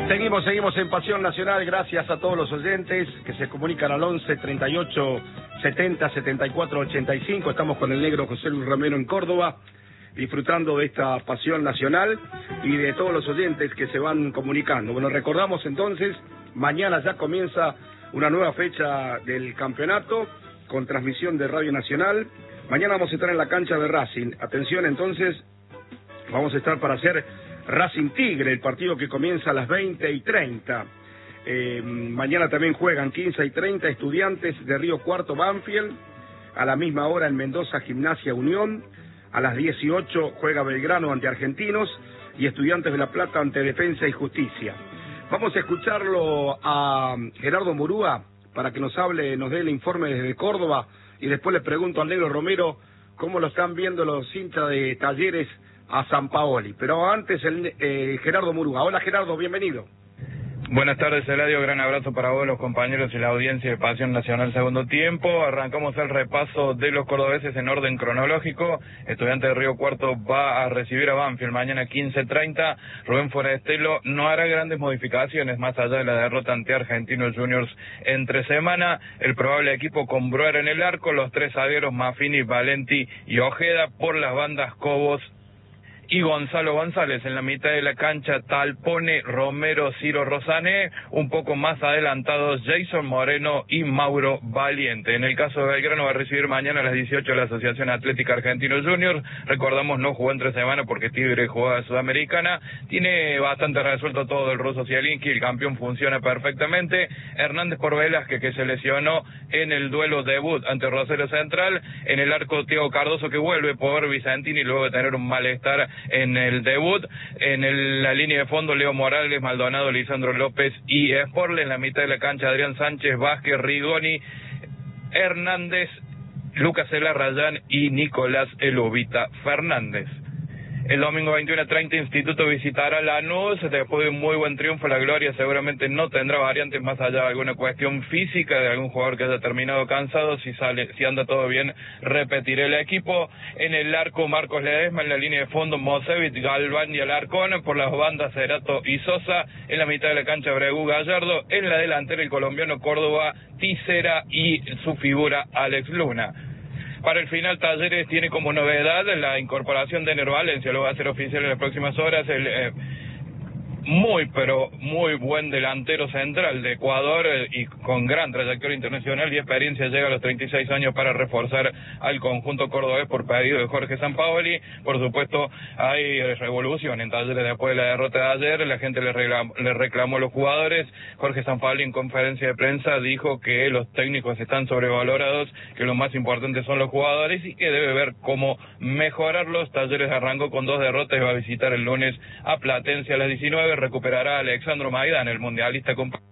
Seguimos en Pasión Nacional, gracias a todos los oyentes que se comunican al 11 38 70 74 85. Estamos con el negro José Luis Romero en Córdoba, disfrutando de esta Pasión Nacional y de todos los oyentes que se van comunicando. Bueno, recordamos entonces, mañana ya comienza una nueva fecha del campeonato con transmisión de Radio Nacional. Mañana vamos a estar en la cancha de Racing. Atención entonces, vamos a estar para hacer Racing Tigre, el partido que comienza a las 20:30. Mañana también juegan 15:30 Estudiantes de Río Cuarto Banfield. A la misma hora en Mendoza Gimnasia Unión. A las 18 juega Belgrano ante Argentinos y Estudiantes de La Plata ante Defensa y Justicia. Vamos a escucharlo a Gerardo Murúa para que nos hable, nos dé el informe desde Córdoba, y después le pregunto al negro Romero cómo lo están viendo los hinchas de Talleres a Sampaoli. Pero antes Gerardo Murúa. Hola Gerardo, bienvenido. Buenas tardes, Eladio, gran abrazo para vos, los compañeros y la audiencia de Pasión Nacional Segundo Tiempo. Arrancamos el repaso de los cordobeses en orden cronológico. Estudiante de Río Cuarto va a recibir a Banfield mañana 15:30. Rubén Forestelo no hará grandes modificaciones más allá de la derrota ante Argentinos Juniors entre semana. El probable equipo con Broer en el arco, los tres zagueros Maffini, Valenti y Ojeda, por las bandas Cobos y Gonzalo González. En la mitad de la cancha Talpone, Romero, Ciro Rosané, un poco más adelantados Jason Moreno y Mauro Valiente. En el caso de Belgrano va a recibir mañana a las 18 la Asociación Atlética Argentinos Juniors. Recordamos, no jugó entre semana porque Tigre jugaba Sudamericana. Tiene bastante resuelto todo el ruso Zielinski, el campeón funciona perfectamente. Hernández por Velázquez, que se lesionó en el duelo debut ante Rosario Central. En el arco Thiago Cardoso, que vuelve por Vicentini luego de tener un malestar en el debut. En la línea de fondo Leo Morales, Maldonado, Lisandro López y Sporle. En la mitad de la cancha Adrián Sánchez, Vázquez, Rigoni, Hernández, Lucas Elarrayán y Nicolás Elovita Fernández. El domingo 21:30 Instituto visitará Lanús. Después de un muy buen triunfo, la Gloria seguramente no tendrá variantes más allá de alguna cuestión física de algún jugador que haya terminado cansado. Si anda todo bien, repetirá el equipo. En el arco Marcos Ledesma, en la línea de fondo Mosevich, Galván y Alarcón, por las bandas Cerato y Sosa. En la mitad de la cancha Bregú, Gallardo. En la delantera el colombiano Córdoba, Tisera y su figura Alex Luna. Para el final, Talleres tiene como novedad la incorporación de Ener Valencia, lo va a hacer oficial en las próximas horas. El muy buen delantero central de Ecuador y con gran trayectoria internacional y experiencia, llega a los 36 años para reforzar al conjunto cordobés por pedido de Jorge Sampaoli. Por supuesto, hay revolución en Talleres después de la derrota de ayer. La gente le reclamó a los jugadores. Jorge Sampaoli en conferencia de prensa dijo que los técnicos están sobrevalorados, que lo más importante son los jugadores y que debe ver cómo mejorarlos. Talleres arrancó con 2 derrotas y va a visitar el lunes a Platense a las 19. Recuperará a Alexandro Maidana, el mundialista con